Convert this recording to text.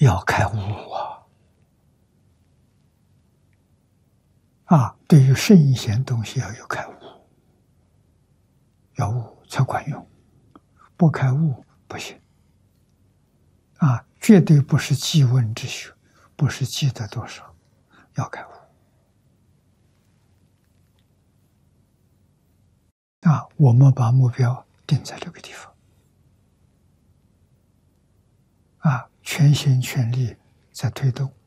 要开悟对于圣贤东西要有开悟，要悟才管用，不开悟不行绝对不是记问之学，不是记得多少，要开悟我们把目标定在这个地方全心全力在推动。